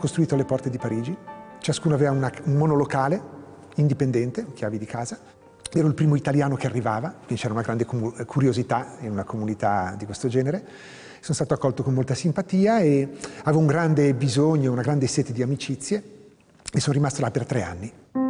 costruito alle porte di Parigi, ciascuno aveva un monolocale indipendente, chiavi di casa. Ero il primo italiano che arrivava, quindi c'era una grande curiosità in una comunità di questo genere. Sono stato accolto con molta simpatia e avevo un grande bisogno, una grande sete di amicizie e sono rimasto là per 3 anni.